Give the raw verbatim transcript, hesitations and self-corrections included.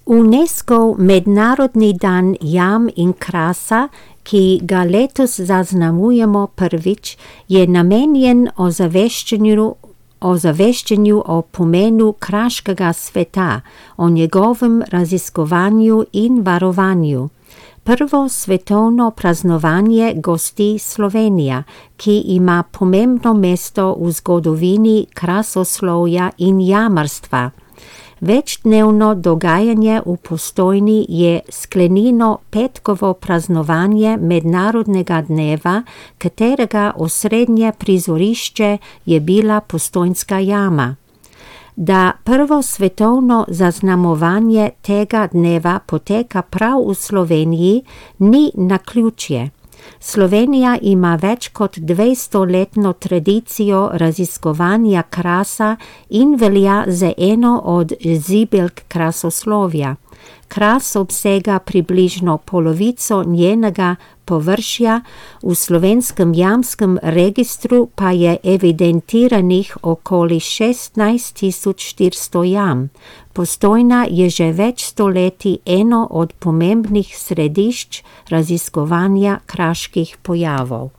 UNESCO Mednarodni dan jam in krasa, ki ga letos zaznamujemo prvič, je namenjen ozaveščanju, ozaveščanju o pomenu kraškega sveta, o njegovem raziskovanju in varovanju. Prvo svetovno praznovanje gosti Slovenija, ki ima pomembno mesto v zgodovini krasoslovja in jamarstva. Večdnevno dogajanje v Postojni je sklenilo petkovo praznovanje mednarodnega dneva, katerega osrednje prizorišče je bila Postojnska jama. Da prvo svetovno zaznamovanje tega dneva poteka prav v Sloveniji, ni naključje. Slovenija ima več kot dvestoletno tradicijo raziskovanja krasa in velja za eno od zibelk krasoslovja. Kras obsega približno polovico njenega površja, v slovenskem jamskem registru pa je evidentiranih okoli šestnajst tisoč štiristo jam. Postojna je že več stoletij eno od pomembnih središč raziskovanja kraških pojavov.